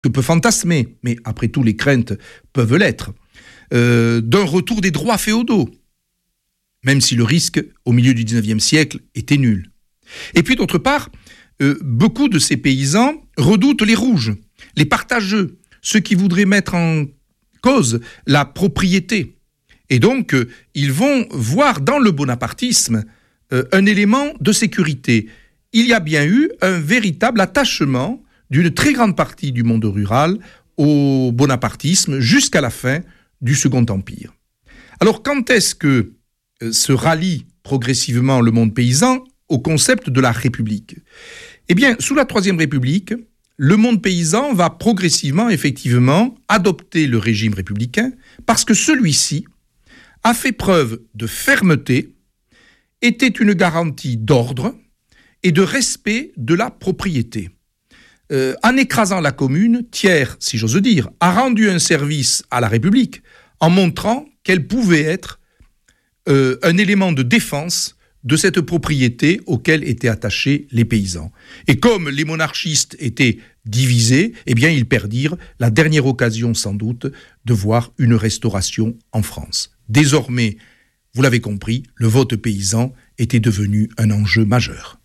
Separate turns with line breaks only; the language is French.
que peut fantasmer, mais après tout les craintes peuvent l'être, d'un retour des droits féodaux, même si le risque, au milieu du XIXe siècle, était nul. Et puis d'autre part, beaucoup de ces paysans redoutent les rouges, les partageux, ceux qui voudraient mettre en cause la propriété. Et donc, ils vont voir dans le bonapartisme un élément de sécurité. Il y a bien eu un véritable attachement d'une très grande partie du monde rural au bonapartisme jusqu'à la fin du Second Empire. Alors, quand est-ce que se rallie progressivement le monde paysan au concept de la République ? Eh bien, sous la Troisième République, le monde paysan va progressivement, effectivement, adopter le régime républicain parce que celui-ci a fait preuve de fermeté, était une garantie d'ordre et de respect de la propriété. En écrasant la commune, Thiers, si j'ose dire, a rendu un service à la République en montrant qu'elle pouvait être un élément de défense de cette propriété auquel étaient attachés les paysans. Et comme les monarchistes étaient divisés, eh bien ils perdirent la dernière occasion sans doute de voir une restauration en France. Désormais, vous l'avez compris, le vote paysan était devenu un enjeu majeur.